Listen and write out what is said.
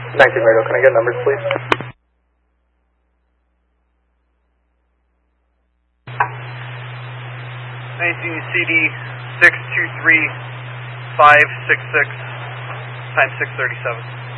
19 radio, can I get numbers, please? 19 CD 623 566 times 637.